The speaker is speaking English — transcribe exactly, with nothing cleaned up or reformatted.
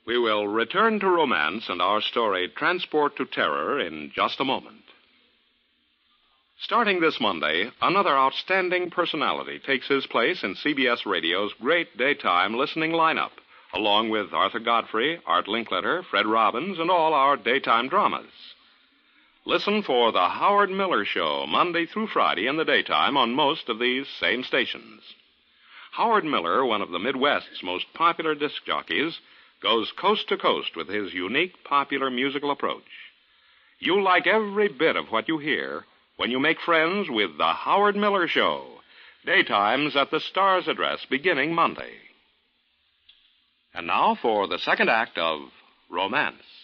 We will return to romance and our story, Transport to Terror, in just a moment. Starting this Monday, another outstanding personality takes his place in C B S Radio's great daytime listening lineup, along with Arthur Godfrey, Art Linkletter, Fred Robbins, and all our daytime dramas. Listen for The Howard Miller Show, Monday through Friday in the daytime on most of these same stations. Howard Miller, one of the Midwest's most popular disc jockeys, goes coast to coast with his unique popular musical approach. You'll like every bit of what you hear when you make friends with The Howard Miller Show, daytimes at the Star's address beginning Monday. And now for the second act of Romance.